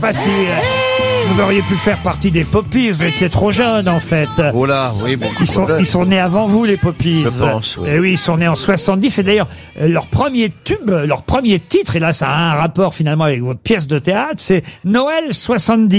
pas si vous auriez pu faire partie des Poppies. Vous étiez trop jeune, en fait. Oh là, oui, bon. Ils sont nés avant vous, les Poppies. Je pense, oui. Et oui, ils sont nés en 70. Et d'ailleurs, leur premier tube, leur premier titre, et là, ça a un rapport finalement avec votre pièce de théâtre, c'est Noël 70.